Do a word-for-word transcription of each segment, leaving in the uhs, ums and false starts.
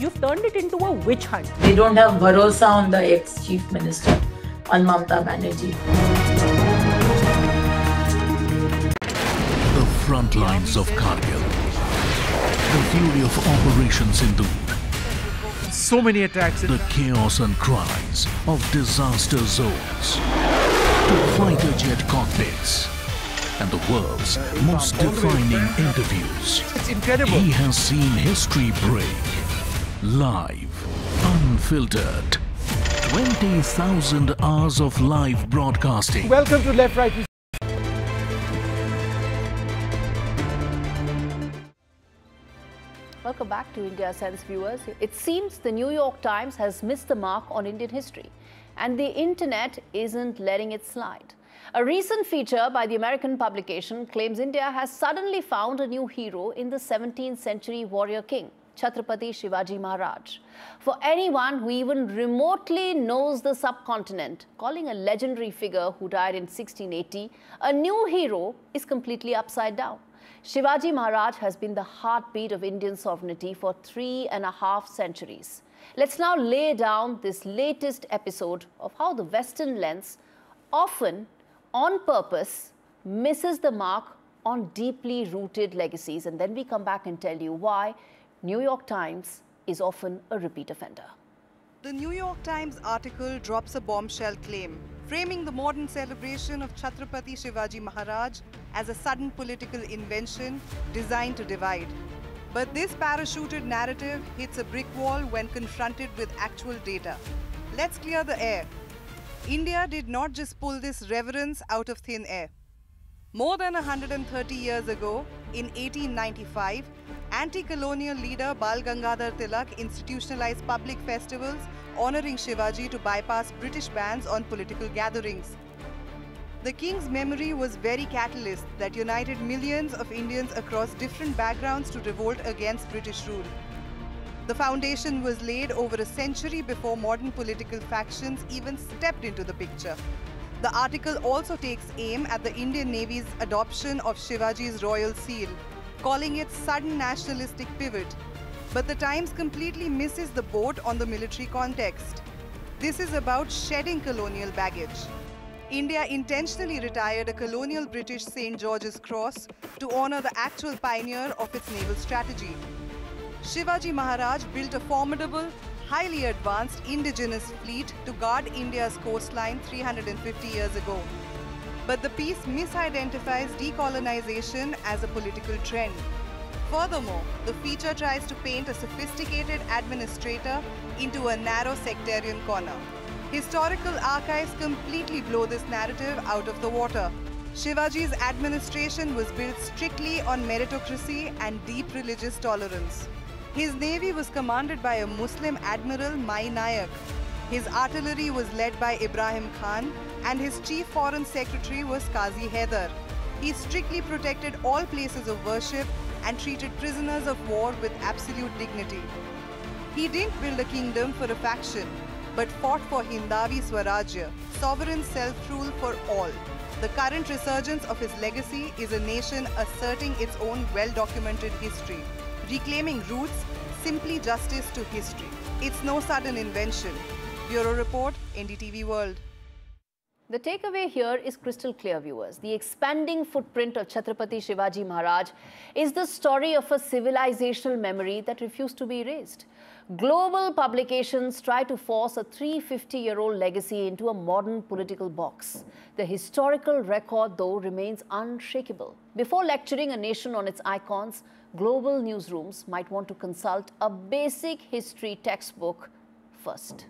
You've turned it into a witch hunt. They don't have bharosa on the ex-chief minister, on Mamata Banerjee. The front lines of Kargil. The fury of Operation Sindhu. So many attacks. The chaos and cries of disaster zones. To fighter jet cockpits. And the world's most defining interviews. It's incredible. He has seen history break. Live. Unfiltered. twenty thousand hours of live broadcasting. Welcome to Left Right. Welcome back to India Sense, viewers. It seems the New York Times has missed the mark on Indian history, and the internet isn't letting it slide. A recent feature by the American publication claims India has suddenly found a new hero in the seventeenth century warrior king, Chhatrapati Shivaji Maharaj. For anyone who even remotely knows the subcontinent, calling a legendary figure who died in sixteen eighty a new hero is completely upside down. Shivaji Maharaj has been the heartbeat of Indian sovereignty for three and a half centuries. Let's now lay down this latest episode of how the Western lens, often on purpose, misses the mark on deeply rooted legacies. And then we come back and tell you why New York Times is often a repeat offender. The New York Times article drops a bombshell claim, framing the modern celebration of Chhatrapati Shivaji Maharaj as a sudden political invention designed to divide. But this parachuted narrative hits a brick wall when confronted with actual data. Let's clear the air. India did not just pull this reverence out of thin air. More than one hundred thirty years ago, in eighteen ninety-five, anti-colonial leader Bal Gangadhar Tilak institutionalized public festivals honoring Shivaji to bypass British bans on political gatherings. The king's memory was very catalyst that united millions of Indians across different backgrounds to revolt against British rule. The foundation was laid over a century before modern political factions even stepped into the picture. The article also takes aim at the Indian Navy's adoption of Shivaji's royal seal, calling it sudden nationalistic pivot. But the Times completely misses the boat on the military context. This is about shedding colonial baggage. India intentionally retired a colonial British Saint George's Cross to honor the actual pioneer of its naval strategy. Shivaji Maharaj built a formidable, highly advanced indigenous fleet to guard India's coastline three hundred fifty years ago. But the piece misidentifies decolonization as a political trend. Furthermore, the feature tries to paint a sophisticated administrator into a narrow sectarian corner. Historical archives completely blow this narrative out of the water. Shivaji's administration was built strictly on meritocracy and deep religious tolerance. His navy was commanded by a Muslim admiral, Mai Nayak. His artillery was led by Ibrahim Khan, and his chief foreign secretary was Qazi Haider. He strictly protected all places of worship and treated prisoners of war with absolute dignity. He didn't build a kingdom for a faction, but fought for Hindavi Swarajya, sovereign self-rule for all. The current resurgence of his legacy is a nation asserting its own well-documented history, reclaiming roots, simply justice to history. It's no sudden invention. Bureau Report, N D T V World. The takeaway here is crystal clear, viewers. The expanding footprint of Chhatrapati Shivaji Maharaj is the story of a civilizational memory that refused to be erased. Global publications try to force a three hundred fifty year old legacy into a modern political box. The historical record, though, remains unshakable. Before lecturing a nation on its icons, global newsrooms might want to consult a basic history textbook first.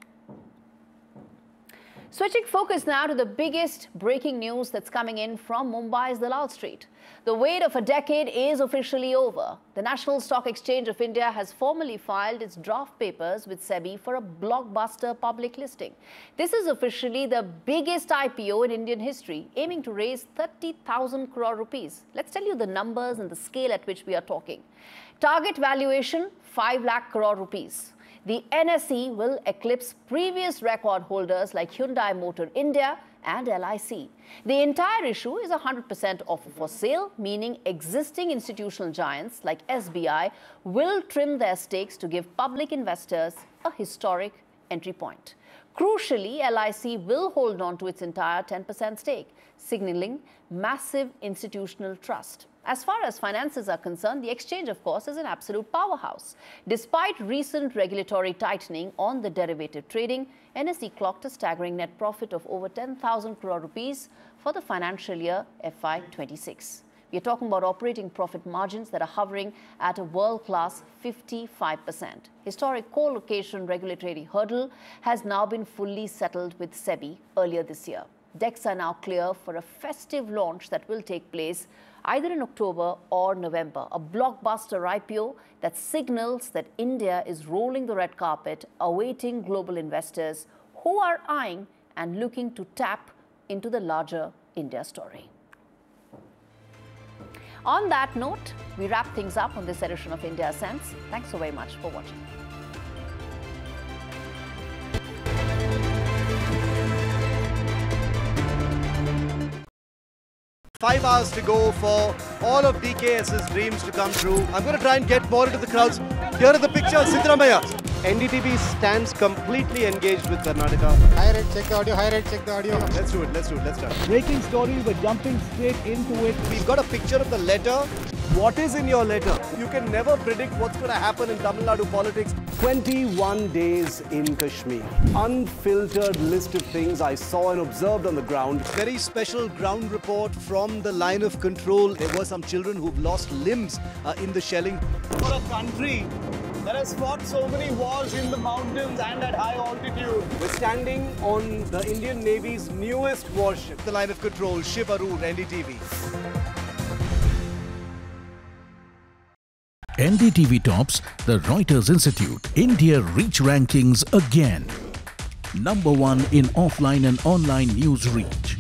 Switching focus now to the biggest breaking news that's coming in from Mumbai's Dalal Street. The wait of a decade is officially over. The National Stock Exchange of India has formally filed its draft papers with SEBI for a blockbuster public listing. This is officially the biggest I P O in Indian history, aiming to raise thirty thousand crore rupees. Let's tell you the numbers and the scale at which we are talking. Target valuation, five lakh crore rupees. The N S E will eclipse previous record holders like Hyundai Motor India and L I C. The entire issue is one hundred percent offer for sale, meaning existing institutional giants like S B I will trim their stakes to give public investors a historic entry point. Crucially, L I C will hold on to its entire ten percent stake, signaling massive institutional trust. As far as finances are concerned, the exchange, of course, is an absolute powerhouse. Despite recent regulatory tightening on the derivative trading, N S E clocked a staggering net profit of over ten thousand crore rupees for the financial year F Y twenty-six. We are talking about operating profit margins that are hovering at a world-class fifty-five percent. Historic co-location regulatory hurdle has now been fully settled with SEBI earlier this year. Decks are now clear for a festive launch that will take place either in October or November, a blockbuster I P O that signals that India is rolling the red carpet, awaiting global investors who are eyeing and looking to tap into the larger India story. On that note, we wrap things up on this edition of India Sense. Thanks so very much for watching. Five hours to go for all of D K S's dreams to come true. I'm going to try and get more into the crowds. Here are the pictures, Siddaramaiah. N D T V stands completely engaged with Karnataka. High rate, check the audio, high rate, check the audio. Let's do it, let's do it, let's start. Breaking story, we're jumping straight into it. We've got a picture of the letter. What is in your letter? You can never predict what's going to happen in Tamil Nadu politics. twenty-one days in Kashmir. Unfiltered list of things I saw and observed on the ground. Very special ground report from the line of control. There were some children who've lost limbs uh, in the shelling. For a country that has fought so many wars in the mountains and at high altitude. We're standing on the Indian Navy's newest warship. The line of control, Shiv Arur, N D T V. N D T V tops the Reuters Institute India Reach Rankings again. Number one in offline and online news reach.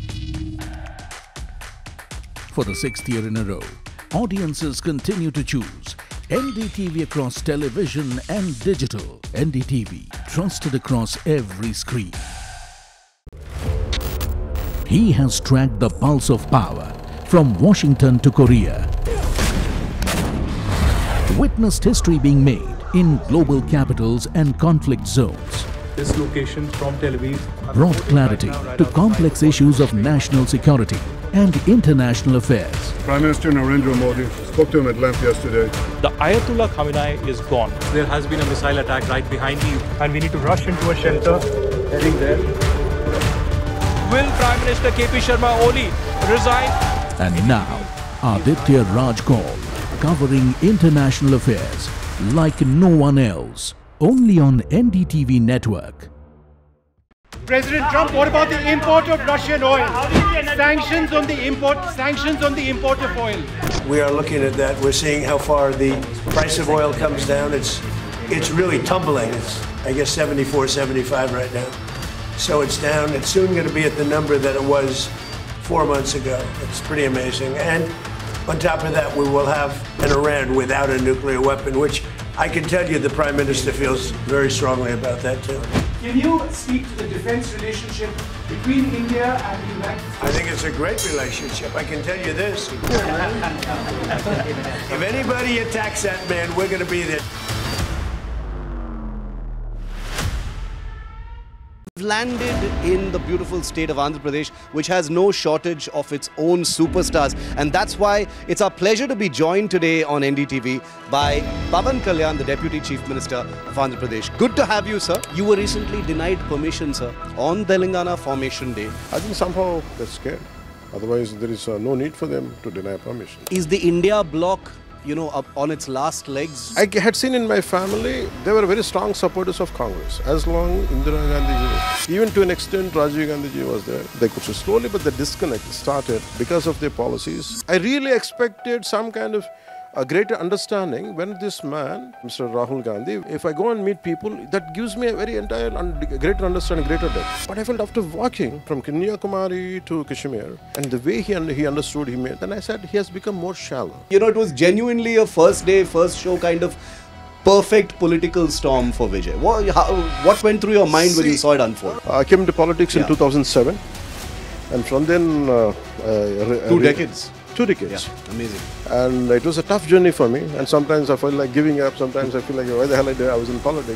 For the sixth year in a row, audiences continue to choose N D T V across television and digital. N D T V, trusted across every screen. He has tracked the pulse of power from Washington to Korea. Witnessed history being made in global capitals and conflict zones. This location from Tel Aviv Brought clarity to complex issues of national security and international affairs. Prime Minister Narendra Modi spoke to him at length yesterday. The Ayatollah Khamenei is gone. There has been a missile attack right behind me and we need to rush into a shelter heading there. Will Prime Minister K P Sharma Oli resign? And now, Aditya Raj Kaul, covering international affairs like no one else, only on N D T V network. President Trump, what about the import of Russian oil? Sanctions on the import, sanctions on the import of oil. We are looking at that. We're seeing how far the price of oil comes down. It's it's really tumbling. It's, I guess, seventy-four, seventy-five right now. So it's down. It's soon going to be at the number that it was four months ago. It's pretty amazing. And on top of that, we will have an Iran without a nuclear weapon, which I can tell you the Prime Minister feels very strongly about that too. Can you speak to the defense relationship between India and the United States? I think it's a great relationship. I can tell you this. If anybody attacks that man, we're going to be there. Landed in the beautiful state of Andhra Pradesh, which has no shortage of its own superstars. And that's why it's our pleasure to be joined today on N D T V by Pawan Kalyan, the Deputy Chief Minister of Andhra Pradesh. Good to have you, sir. You were recently denied permission, sir, on Telangana Formation Day. I think somehow they're scared. Otherwise, there is uh, no need for them to deny permission. Is the India bloc, you know, up on its last legs? I had seen in my family, they were very strong supporters of Congress. As long Indira Gandhi was, even to an extent Rajiv Gandhi ji was there, they could slowly, but the disconnect started because of their policies. I really expected some kind of a greater understanding when this man, Mister Rahul Gandhi, if I go and meet people, that gives me a very entire un greater understanding, greater depth. But I felt after walking from Kanyakumari to Kashmir, and the way he, un he understood, he made, then I said he has become more shallow. You know, it was genuinely a first day, first show kind of perfect political storm for Vijay. What, how, what went through your mind See, when you saw it unfold? I came into politics yeah. in two thousand seven. And from then... Uh, uh, Two decades. Two decades. Yeah, amazing. And it was a tough journey for me. And sometimes I felt like giving up. Sometimes I feel like, why the hell I did? I was in politics.